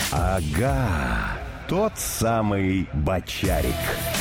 Ага, тот самый Бочарик.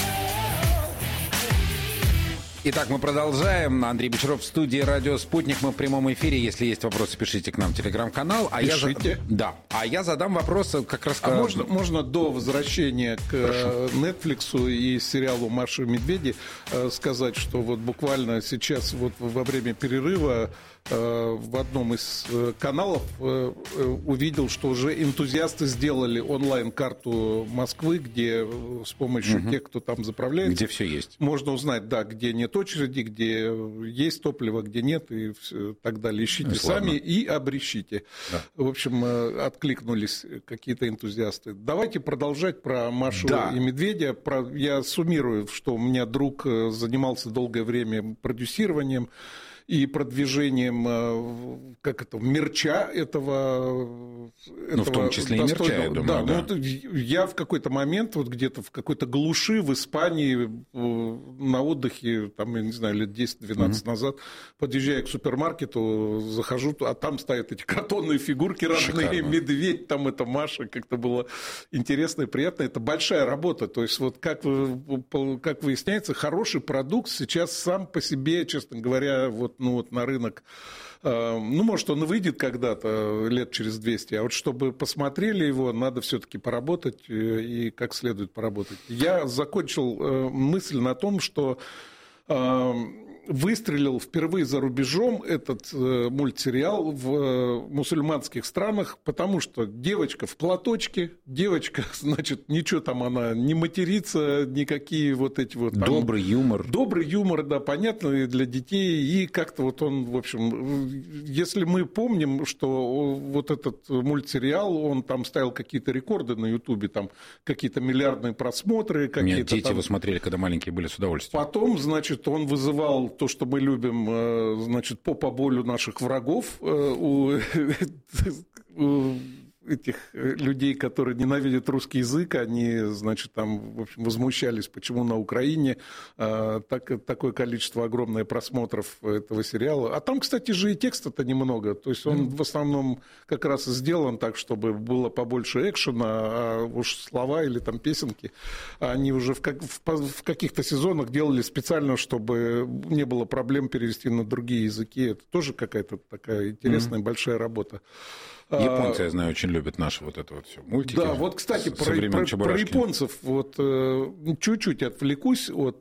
Итак, мы продолжаем. Андрей Бочаров в студии «Радио Спутник». Мы в прямом эфире. Если есть вопросы, пишите к нам в телеграм-канал. Пишите. Я задам вопрос как раз... Можно до возвращения к Netflix и сериалу «Маша и медведи» сказать, что вот буквально сейчас вот во время перерыва в одном из каналов увидел, что уже энтузиасты сделали онлайн-карту Москвы, где с помощью тех, кто там заправляется... Где все есть. Можно узнать, да, где нет очереди, где есть топливо, где нет, и так далее. Ищите сами и обрещите. Да. В общем, откликнулись какие-то энтузиасты. Давайте продолжать про Машу и медведя. Я суммирую, что у меня друг занимался долгое время продюсированием и продвижением мерча этого в том числе и мерча, я думаю. Да. Ну, я в какой-то момент, вот где-то в какой-то глуши в Испании на отдыхе, там, я не знаю, лет 10-12 назад, подъезжая к супермаркету, захожу, а там стоят эти картонные фигурки родные, медведь, там это Маша, как-то было интересно и приятно. Это большая работа, то есть вот как выясняется, хороший продукт сейчас сам по себе, честно говоря, на рынок, может, он и выйдет когда-то, лет через 200, а вот чтобы посмотрели его, надо все-таки поработать и как следует поработать. Я закончил мысль на том, что выстрелил впервые за рубежом этот мультсериал в мусульманских странах, потому что девочка в платочке, девочка, значит, ничего там она не матерится, никакие вот эти вот... Там, добрый юмор. Добрый юмор, да, понятно, и для детей, и как-то вот он, в общем, если мы помним, что вот этот мультсериал, он там ставил какие-то рекорды на Ютубе, там какие-то миллиардные просмотры, какие-то... Нет, дети там... его смотрели, когда маленькие были, с удовольствием. Потом, значит, он вызывал то, что мы любим, значит, по поболю наших врагов у этих людей, которые ненавидят русский язык, они, значит, там, в общем, возмущались, почему на Украине такое количество огромное просмотров этого сериала. А там, кстати же, и текста-то немного. То есть он в основном как раз сделан так, чтобы было побольше экшена, а уж слова или там песенки, они уже в каких-то сезонах делали специально, чтобы не было проблем перевести на другие языки. Это тоже какая-то такая интересная большая работа. Японцы, я знаю, очень любят наши вот это вот все мультики. Да, вот, кстати, про японцев вот чуть-чуть отвлекусь от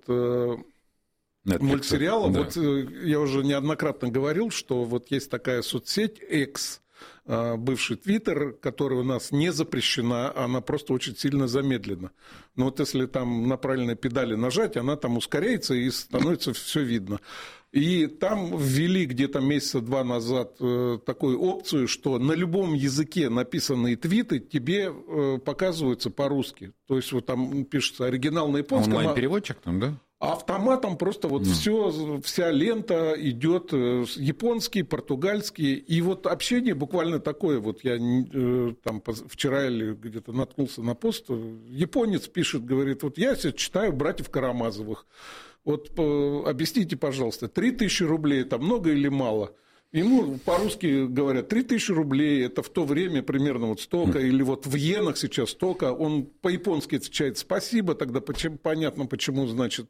мультсериала. Да. Вот я уже неоднократно говорил, что вот есть такая соцсеть X, бывший Твиттер, которая у нас не запрещена, она просто очень сильно замедлена. Но вот если там на правильные педали нажать, она там ускоряется и становится все видно. И там ввели где-то месяца 2 назад такую опцию, что на любом языке написанные твиты тебе показываются по-русски. То есть вот там пишется оригинал на японском. Онлайн-переводчик там, да? Автоматом просто вот вся лента идет японский, португальский, и вот общение буквально такое. Вот я там вчера или где-то наткнулся на пост, японец пишет, говорит, вот я сейчас читаю «Братьев Карамазовых». Вот объясните, пожалуйста, 3000 рублей – это много или мало? Ему по-русски говорят, 3000 рублей, это в то время примерно вот столько, или вот в иенах сейчас столько. Он по-японски отвечает спасибо, тогда понятно, почему, значит,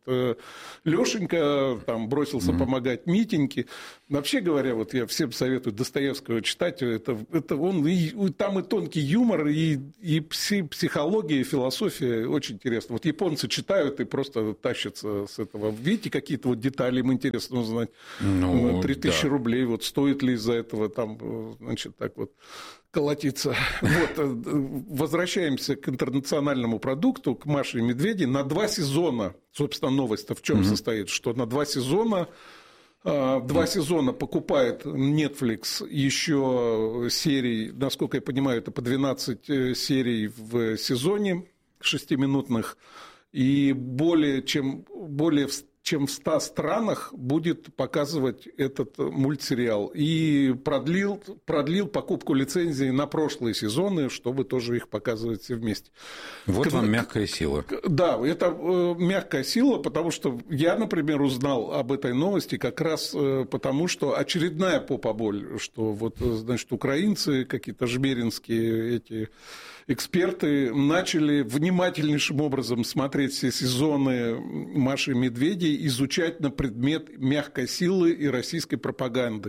Лешенька там бросился помогать Митеньке. Вообще говоря, вот я всем советую Достоевского читать, это он, там и тонкий юмор, и психология, и философия очень интересно. Вот японцы читают и просто тащатся с этого. Видите, какие-то вот детали им интересно узнать. 3000 рублей, вот стоит ли из-за этого там, значит, так вот колотиться. Вот, возвращаемся к интернациональному продукту, к Маше и медведи. На 2 сезона, собственно, новость-то в чем состоит, что на 2 сезона покупает Netflix еще серий, насколько я понимаю, это по 12 серий в сезоне 6-минутных, и более чем в 100 странах будет показывать этот мультсериал. И продлил покупку лицензии на прошлые сезоны, чтобы тоже их показывать все вместе. Вот вам мягкая сила. Да, это мягкая сила, потому что я, например, узнал об этой новости как раз потому, что очередная попа-боль, что вот, значит, украинцы, какие-то жмеринские эти эксперты начали внимательнейшим образом смотреть все сезоны «Маши и медведей», изучать на предмет мягкой силы и российской пропаганды.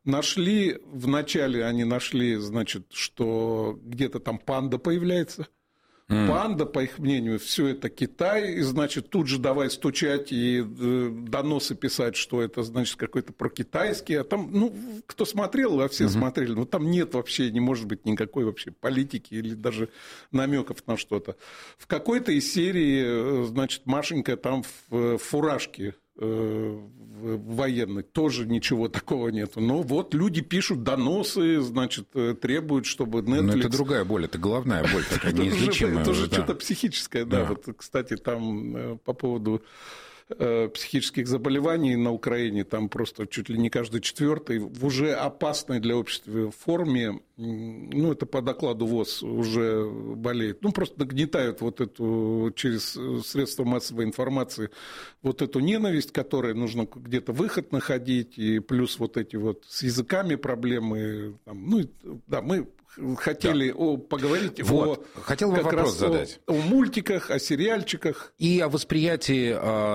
Вначале они нашли, значит, что где-то там панда появляется. Панда, по их мнению, все это Китай, и, значит, тут же давай стучать и доносы писать, что это, значит, какой-то прокитайский, а там, ну, кто смотрел, а все смотрели, ну, там нет вообще, не может быть никакой вообще политики или даже намеков на что-то. В какой-то из серий, значит, Машенька там в фуражке военной, тоже ничего такого нету. Но вот люди пишут доносы, значит, требуют, чтобы Netflix... Но это другая боль, это головная боль, такая неизлечимая. Это уже что-то психическое, да. Вот, кстати, там по поводу психических заболеваний на Украине, там просто чуть ли не каждый четвертый в уже опасной для общества форме, ну, это по докладу ВОЗ, уже болеет. Ну, просто нагнетают вот эту, через средства массовой информации, вот эту ненависть, которой нужно где-то выход находить, и плюс вот эти вот с языками проблемы. Там, ну, да, мы хотели поговорить Хотел вам вопрос задать. О мультиках, о сериальчиках. И о восприятии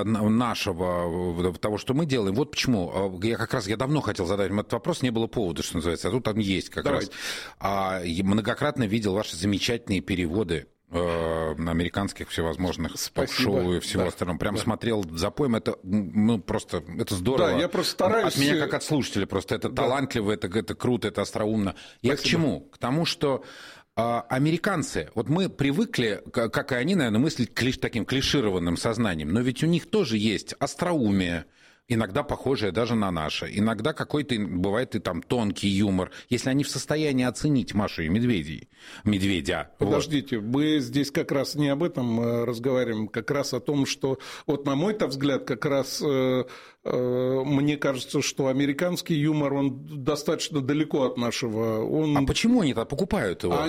нашего, того, что мы делаем. Вот почему. Я давно хотел задать этот вопрос, не было повода, что называется, а тут там есть как раз. Я многократно видел ваши замечательные переводы американских всевозможных ток-шоу и всего остального. Прям смотрел запоем. Это, ну, просто, это здорово. Да, я просто стараюсь... От меня как от слушателя просто. Это талантливо, это круто, это остроумно. Я к чему? К тому, что американцы, вот мы привыкли, как и они, наверное, мыслить таким клишированным сознанием, но ведь у них тоже есть остроумие, иногда похожее даже на наше, иногда какой-то, бывает и там тонкий юмор, если они в состоянии оценить Машу и Медведя. Подождите, мы здесь как раз не об этом разговариваем, как раз о том, что, вот на мой-то взгляд, как раз мне кажется, что американский юмор, он достаточно далеко от нашего. А почему они-то покупают его?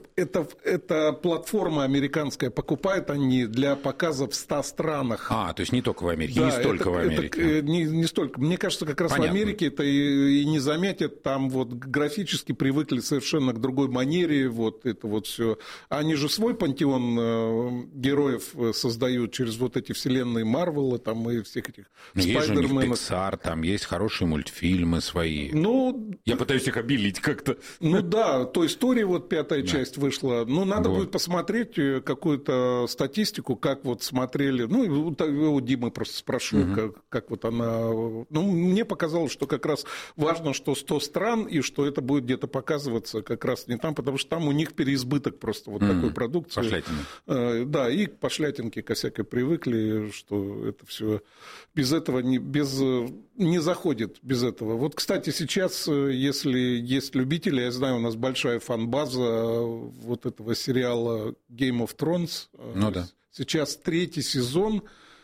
Это платформа американская, покупают они для показа в 100 странах. То есть не только в Америке, не столько в Америке. Не столько. Мне кажется, как раз Понятно. В Америке это и не заметят, там вот графически привыкли совершенно к другой манере, вот это вот все. Они же свой пантеон героев создают через вот эти вселенные Марвела, там и всех этих Спайдерменов. Pixar, там есть хорошие мультфильмы свои. Я пытаюсь их обелить как-то. Ну да, Той Story, вот 5-я часть вышла. Ну, надо будет посмотреть какую-то статистику, как вот смотрели. Ну, у Димы просто спрошу, как вот она... Ну, мне показалось, что как раз важно, что 100 стран, и что это будет где-то показываться как раз не там, потому что там у них переизбыток просто вот такой продукции. Пошлятины. Да, и к пошлятинке косякой привыкли, что это все без этого не заходит без этого. Вот, кстати, сейчас, если есть любители, я знаю, у нас большая фан-база вот этого сериала Game of Thrones. Ну да. Сейчас 3-й сезон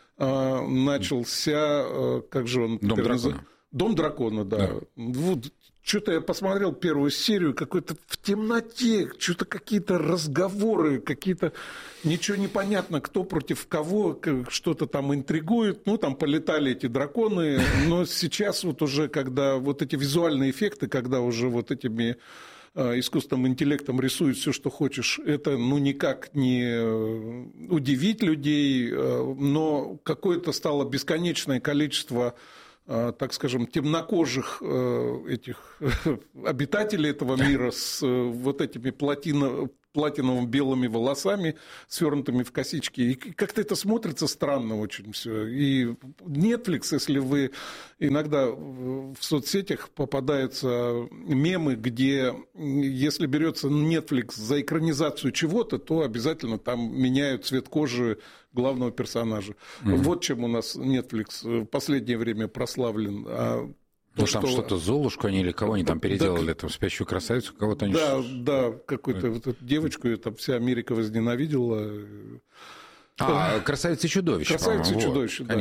начался, как же он Дом дракона. Дом дракона, да. Вот, что-то я посмотрел первую серию, какой-то в темноте, что-то какие-то разговоры, какие-то... Ничего не понятно, кто против кого, что-то там интригует. Ну, там полетали эти драконы, но сейчас вот уже, когда вот эти визуальные эффекты, когда уже вот этими искусственным интеллектом рисуют все, что хочешь, это, ну, никак не удивить людей, но какое-то стало бесконечное количество, так скажем, темнокожих этих обитателей этого мира с вот этими платиново-белыми волосами, свернутыми в косички. И как-то это смотрится странно очень все. И Netflix, если вы иногда в соцсетях попадаются мемы, где, если берется Netflix за экранизацию чего-то, то обязательно там меняют цвет кожи главного персонажа. Вот чем у нас Netflix в последнее время прославлен. Там что-то Золушку они или кого они там переделали, там спящую красавицу, кого-то они... Да, какую-то вот эту девочку, ее там вся Америка возненавидела. «Красавица и чудовище», «Красавица и чудовище», да. Конечно.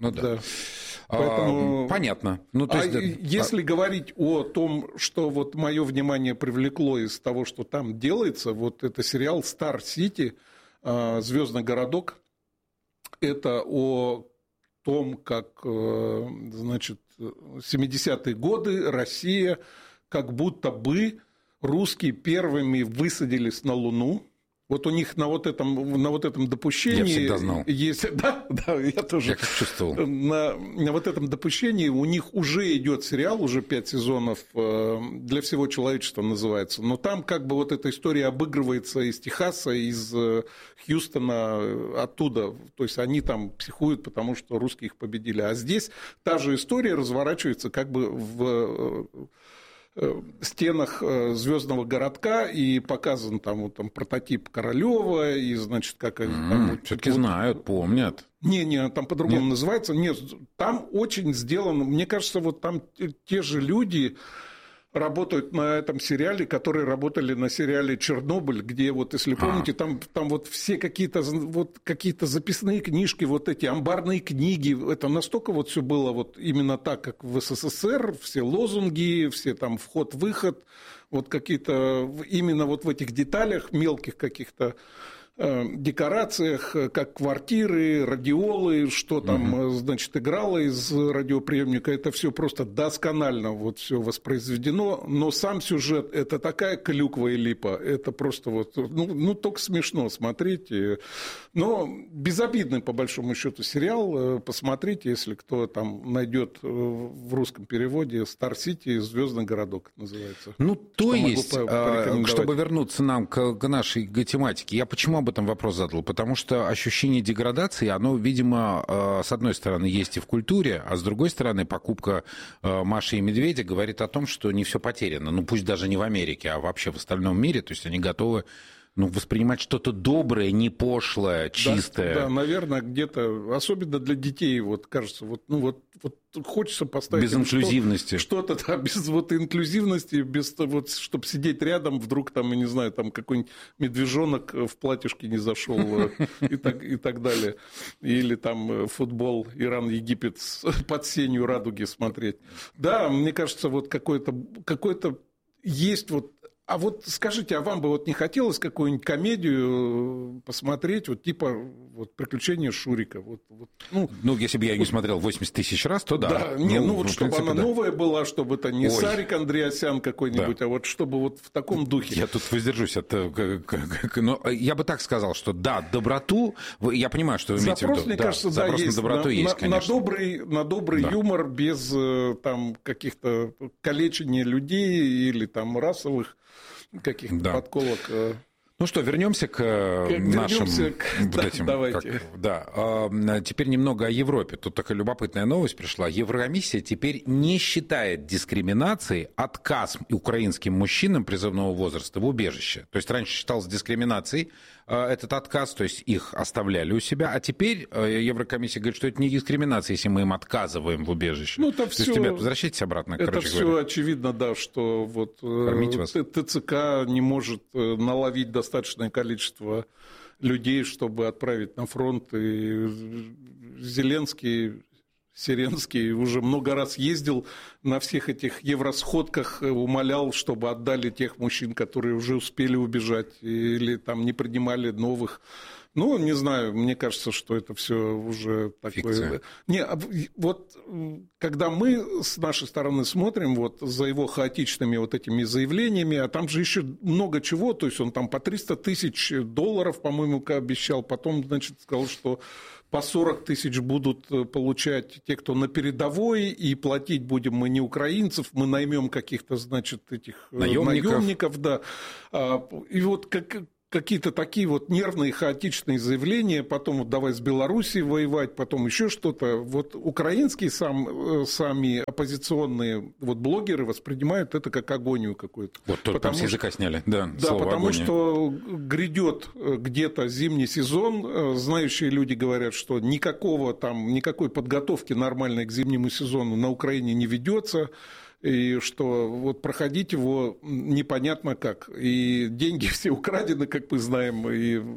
Ну да. Да. Поэтому... Понятно. Ну, то есть... Если говорить о том, что вот мое внимание привлекло из того, что там делается, вот это сериал «Стар Сити», «Звездный городок». Это о том, как, значит, 70-е годы Россия, как будто бы русские первыми высадились на Луну. Вот у них на вот этом допущении... Я всегда знал. Есть, да, я тоже. Я как чувствовал. На вот этом допущении у них уже идет сериал, уже 5 сезонов, «Для всего человечества» называется. Но там как бы вот эта история обыгрывается из Техаса, из Хьюстона, оттуда. То есть они там психуют, потому что русские их победили. А здесь та же история разворачивается как бы в стенах звездного городка, и показан там прототип Королева, и, значит, как они там... Все-таки знают, помнят. Не, там по-другому называется. Нет, там очень сделано. Мне кажется, вот там те же люди работают на этом сериале, которые работали на сериале «Чернобыль», где, вот, если помните, там вот все какие-то записные книжки, вот эти амбарные книги, это настолько вот все было вот именно так, как в СССР, все лозунги, все там вход-выход, вот какие-то именно вот в этих деталях, мелких каких-то декорациях, как квартиры, радиолы, что там, значит, играло из радиоприемника, это все просто досконально вот все воспроизведено, но сам сюжет это такая клюква и липа, это просто вот, ну только смешно смотреть, но безобидный по большому счету сериал, посмотрите, если кто там найдет в русском переводе «Стар Сити», «Звездный городок» называется. Ну, то есть, чтобы вернуться нам к нашей тематике, я почему об этом вопрос задал? Потому что ощущение деградации, оно, видимо, с одной стороны, есть и в культуре, а с другой стороны, покупка Маши и Медведя говорит о том, что не все потеряно. Ну, пусть даже не в Америке, а вообще в остальном мире. То есть они готовы воспринимать что-то доброе, не пошлое, чистое. Да, наверное, где-то, особенно для детей, вот кажется, вот хочется поставить... Без инклюзивности. Что-то, да, без вот инклюзивности, без вот, чтобы сидеть рядом, вдруг там, я не знаю, там какой-нибудь медвежонок в платьишке не зашел и так далее. Или там футбол Иран-Египет под сенью радуги смотреть. Да, мне кажется, вот какой-то есть вот. А вот скажите, а вам бы вот не хотелось какую-нибудь комедию посмотреть, вот типа вот «Приключения Шурика»? Ну, если бы я ее не смотрел 80 тысяч раз, то да. Да, чтобы она новая была, чтобы это не Сарик Андреасян какой-нибудь, а вот чтобы вот в таком духе. Я тут воздержусь от... Но я бы так сказал, что да, доброту... Я понимаю, что вы имеете в виду. Запрос, мне кажется, да, есть. На доброту есть, конечно. На добрый юмор, без там каких-то калечения людей или там расовых каких-то подколок. Ну что, вернемся к нашим... Давайте. Теперь немного о Европе. Тут такая любопытная новость пришла. Еврокомиссия теперь не считает дискриминацией отказ украинским мужчинам призывного возраста в убежище. То есть раньше считалось дискриминацией этот отказ, то есть их оставляли у себя, а теперь Еврокомиссия говорит, что это не дискриминация, если мы им отказываем в убежище. То есть, ребят, возвращайтесь обратно, это все очевидно, да, что вот ТЦК не может наловить достаточное количество людей, чтобы отправить на фронт, и Зеленский... Зеленский уже много раз ездил на всех этих евросходках, умолял, чтобы отдали тех мужчин, которые уже успели убежать или там не принимали новых. Ну, не знаю, мне кажется, что это все уже такое... Вот когда мы с нашей стороны смотрим вот за его хаотичными вот этими заявлениями, а там же еще много чего, то есть он там по $300 тысяч, по-моему, обещал, потом, значит, сказал, что по 40 тысяч будут получать те, кто на передовой, и платить будем мы не украинцев, мы наймем каких-то, значит, этих наемников, да. И вот какие-то такие вот нервные, хаотичные заявления, потом вот давай с Белоруссией воевать, потом еще что-то. Вот украинские сами оппозиционные вот блогеры воспринимают это как агонию какую-то. Вот только там с языка сняли, да, потому агония. что грядет где-то зимний сезон, знающие люди говорят, что никакой подготовки нормальной к зимнему сезону на Украине не ведется. И что вот проходить его непонятно как. И деньги все украдены, как мы знаем, и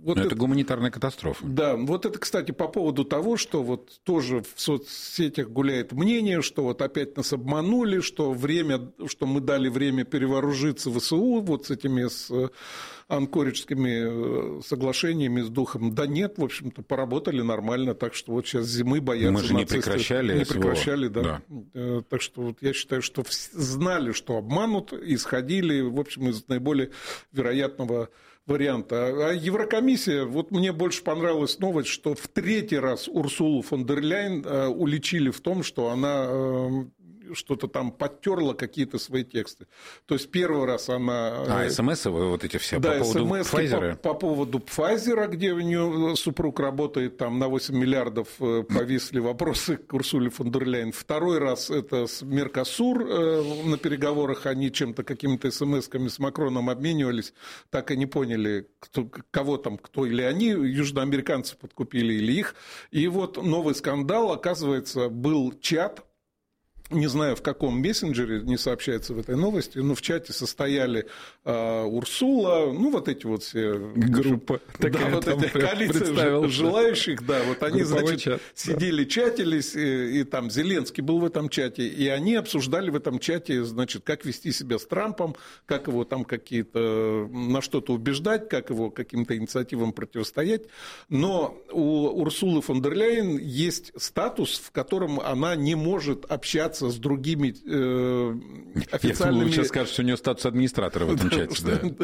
Вот это гуманитарная катастрофа. Да, вот это, кстати, по поводу того, что вот тоже в соцсетях гуляет мнение, что вот опять нас обманули, что мы дали время перевооружиться ВСУ вот с этими анкориджскими соглашениями с духом. Да нет, в общем-то, поработали нормально, так что вот сейчас зимы боятся мы же нацисты. Не прекращали, да. Так что вот я считаю, что знали, что обманут, исходили, в общем, из наиболее вероятного варианта. А Еврокомиссия, вот мне больше понравилась новость, что в 3-й раз Урсулу фон дер Ляйен уличили в том, что она что-то там подтерла какие-то свои тексты. То есть первый раз она... СМС вот эти все, да, по поводу Pfizer? По поводу Pfizer, где у нее супруг работает, там на 8 миллиардов повисли вопросы к Урсуле фон дер Ляйен. Второй раз это с Меркосур, на переговорах они чем-то, какими-то СМС-ками с Макроном обменивались, так и не поняли, кого там, кто или они, южноамериканцы подкупили или их. И вот новый скандал, оказывается, был чат, не знаю, в каком мессенджере, не сообщается в этой новости, но в чате состояли Урсула, ну, вот эти вот все... Группа. Да, вот эта коалиция желающих, да, вот они, значит, чат, сидели, чатились, и там Зеленский был в этом чате, и они обсуждали в этом чате, значит, как вести себя с Трампом, как его там какие-то, на что-то убеждать, как его каким-то инициативам противостоять, но у Урсулы фон дер Ляйен есть статус, в котором она не может общаться с другими официальными... Я думал, сейчас скажешь, что у нее статус администратора в этом чате.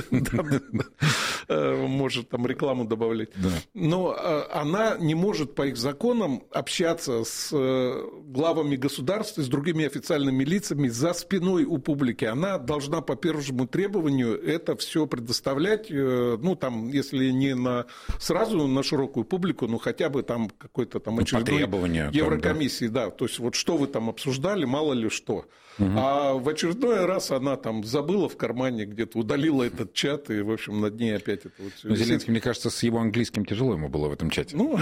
Может там рекламу добавлять. Но она не может по их законам общаться с главами государств и с другими официальными лицами за спиной у публики. Она должна по первому требованию это все предоставлять, ну там, если не сразу на широкую публику, но хотя бы там какой-то там очередной Еврокомиссии. Да, то есть вот что вы там обсуждали, мало ли что. А в очередной раз она там забыла в кармане, где-то удалила этот чат, и, в общем, над ней опять это вот все. Зеленский, мне кажется, с его английским тяжело ему было в этом чате. Ну,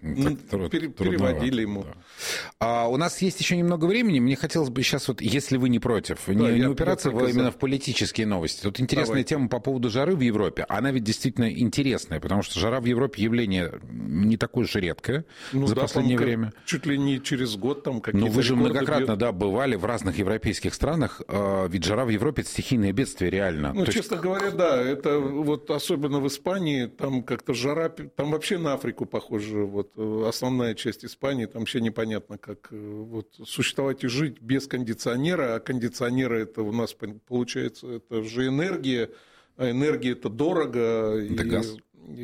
переводили ему. У нас есть еще немного времени. Мне хотелось бы сейчас, вот, если вы не против, не упираться именно в политические новости. Тут интересная тема по поводу жары в Европе. Она ведь действительно интересная, потому что жара в Европе явление не такое уж редкое за последнее время. Чуть ли не через год там какие-то... Но вы же многократно бывали в разных европейских странах, ведь жара в Европе – это стихийное бедствие реально. Ну, честно говоря, да, это вот особенно в Испании, там как-то жара, там вообще на Африку похоже, вот основная часть Испании, там вообще непонятно, как вот существовать и жить без кондиционера, а кондиционеры это у нас, получается, это же энергия, а энергия это дорого. Это газ.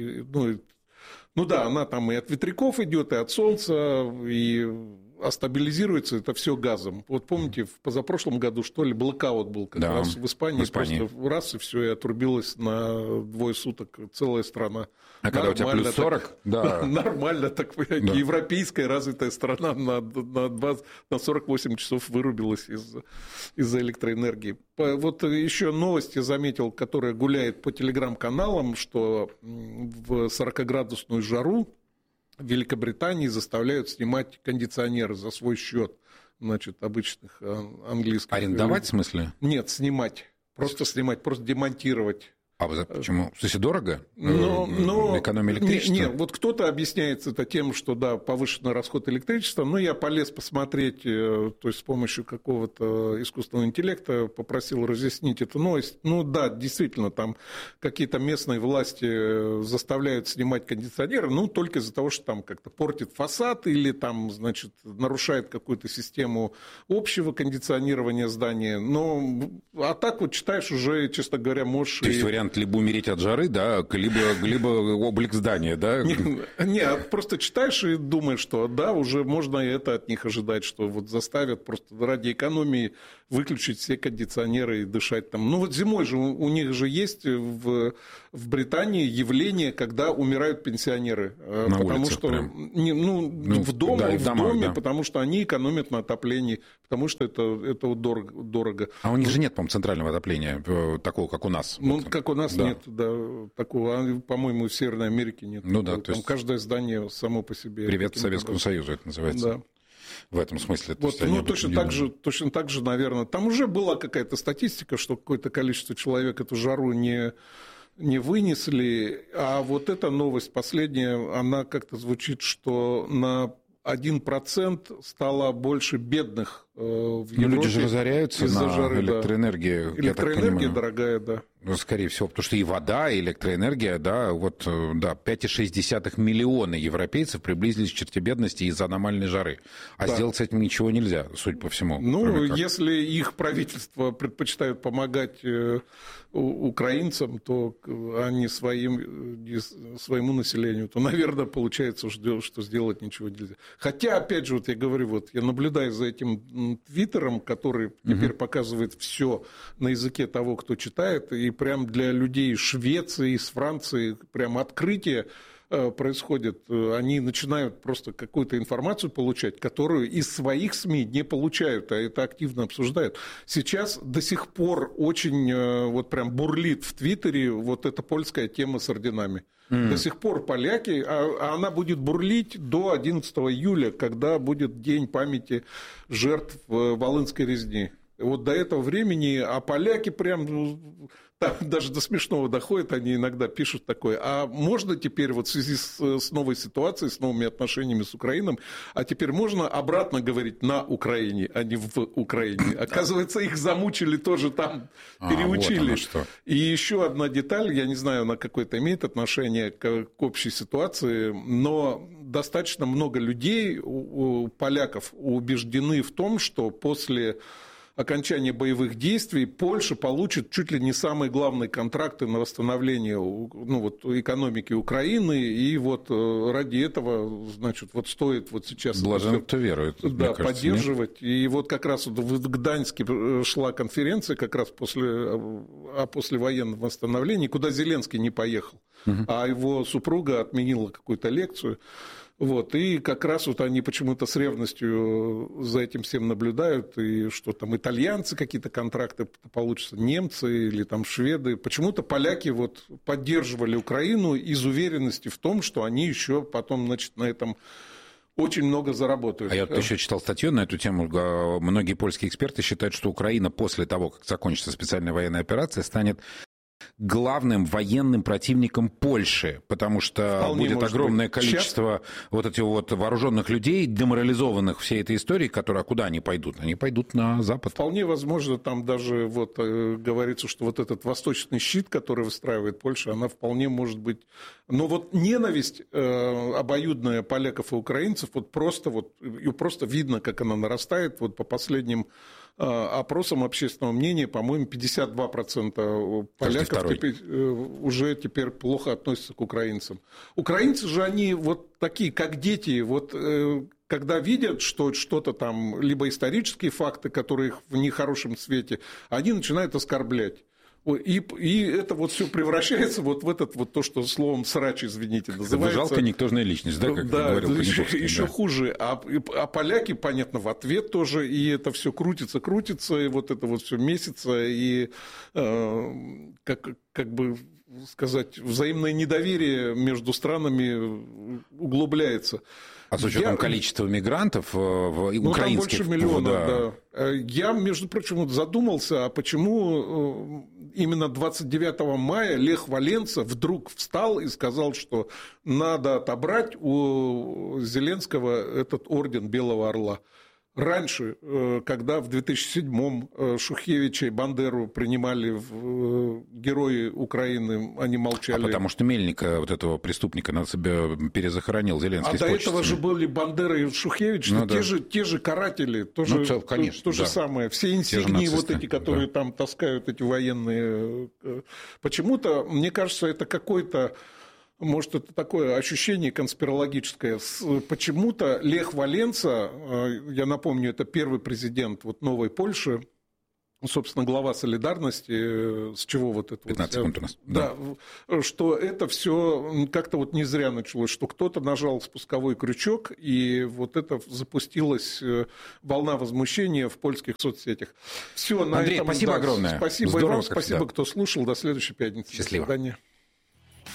Ну да, она там и от ветряков идет, и от солнца, а стабилизируется это все газом. Вот помните, в позапрошлом году, что ли, блэкаут был как раз в Испании. Просто раз, и все, и отрубилась на 2 суток целая страна. А когда у тебя плюс 40? Так, да. Нормально, так европейская развитая страна на 48 часов вырубилась из-за электроэнергии. Вот еще новость я заметил, которая гуляет по телеграм-каналам, что в 40-градусную жару в Великобритании заставляют снимать кондиционеры за свой счет, значит, обычных английских. Арендовать, в смысле? Нет, снимать. Просто снимать, просто демонтировать. А почему? В смысле, дорого? Экономия электричества? Нет, вот кто-то объясняет это тем, что, да, повышенный расход электричества, но я полез посмотреть, то есть с помощью какого-то искусственного интеллекта попросил разъяснить эту новость. Ну да, действительно, там какие-то местные власти заставляют снимать кондиционеры, ну, только из-за того, что там как-то портит фасад или там, значит, нарушает какую-то систему общего кондиционирования здания. Но, а так вот читаешь уже, честно говоря, можешь... То есть вариант либо умереть от жары, да, либо облик здания, да? Нет, просто читаешь и думаешь, что да, уже можно и это от них ожидать, что вот заставят просто ради экономии выключить все кондиционеры и дышать там. Ну вот зимой же у них же есть в Британии явление, когда умирают пенсионеры. На потому улицах что прям. В доме, да. потому что они экономят на отоплении, потому что это дорого. А у них же нет, по-моему, центрального отопления, такого, как у нас. Ну, как у нас нет, да, такого, по-моему, в Северной Америке нет. Ну да, там каждое здание само по себе. Привет Советскому Союзу это называется. Да. В этом смысле. Вот, точно так же, наверное. Там уже была какая-то статистика, что какое-то количество человек эту жару не не вынесли. А вот эта новость последняя, она как-то звучит, что на 1% стало больше бедных в Европе. Люди же разоряются на жары, электроэнергию. Да. Электроэнергия дорогая, да. Скорее всего, потому что и вода, и электроэнергия, да, 5,6 миллиона европейцев приблизились к черте бедности из-за аномальной жары. А сделать с этим ничего нельзя, судя по всему. Если их правительство предпочитают помогать украинцам, то они своему населению, то, наверное, получается, что сделать ничего нельзя. Хотя, опять же, я говорю, я наблюдаю за этим твиттером, который теперь показывает все на языке того, кто читает, и прям для людей из Швеции, из Франции прям открытие происходит. Они начинают просто какую-то информацию получать, которую из своих СМИ не получают, а это активно обсуждают. Сейчас до сих пор очень прям бурлит в Твиттере вот эта польская тема с орденами. До сих пор поляки, а она будет бурлить до 11 июля, когда будет День памяти жертв Волынской резни. Вот до этого времени, а поляки прям, там даже до смешного доходят, они иногда пишут такое, а можно теперь вот в связи с новой ситуацией, с новыми отношениями с Украиной, а теперь можно обратно говорить на Украине, а не в Украине. Оказывается, их замучили тоже там, переучили. Вот и еще одна деталь, я не знаю, она какое-то имеет отношение к общей ситуации, но достаточно много людей, поляков, убеждены в том, что после окончания боевых действий Польша получит чуть ли не самые главные контракты на восстановление экономики Украины, и ради этого, значит, стоит сейчас блажен, кто верует, да, поддерживать. Нет? И как раз в Гданьске шла конференция как раз о послевоенном восстановлении, куда Зеленский не поехал, а его супруга отменила какую-то лекцию. И как раз они почему-то с ревностью за этим всем наблюдают, и что там итальянцы какие-то контракты получатся, немцы или там шведы. Почему-то поляки поддерживали Украину из уверенности в том, что они еще потом, значит, на этом очень много заработают. А я еще читал статью на эту тему. Многие польские эксперты считают, что Украина после того, как закончится специальная военная операция, станет главным военным противником Польши, потому что вполне будет огромное количество этих вооруженных людей, деморализованных всей этой историей, куда они пойдут? Они пойдут на Запад. Вполне возможно, там даже говорится, что этот восточный щит, который выстраивает Польша, она вполне может быть... Но ненависть обоюдная поляков и украинцев, ее просто видно, как она нарастает. По последним опросам общественного мнения, по-моему, 52% поляков уже теперь плохо относятся к украинцам. Украинцы же, они такие, как дети, когда видят, что что-то там, либо исторические факты, которые их в нехорошем свете, они начинают оскорблять. И это все превращается в то, что словом срач, извините, называется. Жалко никтожная личность, да, как говорил Паниковский. Еще хуже. А поляки, понятно, в ответ тоже, и это все крутится, и это все месяца, и как бы сказать, взаимное недоверие между странами углубляется. А с учетом количества мигрантов украинских... там больше миллиона, да. Я, между прочим, задумался, а почему именно 29 мая Лех Валенса вдруг встал и сказал, что надо отобрать у Зеленского этот орден Белого Орла. Раньше, когда в 2007-м Шухевича и Бандеру принимали в герои Украины, они молчали. А потому что Мельника, этого преступника, надо себя перезахоронил Зеленский. А до этого же были Бандера и Шухевич, те же каратели, то же самое. Все инсигнии эти, которые там таскают, эти военные. Почему-то, мне кажется, это какой-то... Может, это такое ощущение конспирологическое. Почему-то Лех Валенса, я напомню, это первый президент новой Польши, собственно, глава «Солидарности», с чего 15 секунд у нас. Да, что это все как-то не зря началось, что кто-то нажал спусковой крючок, и это запустилась волна возмущения в польских соцсетях. Все, Андрей, спасибо огромное. Спасибо и вам, спасибо, кто слушал. До следующей пятницы. Счастливо. До свидания.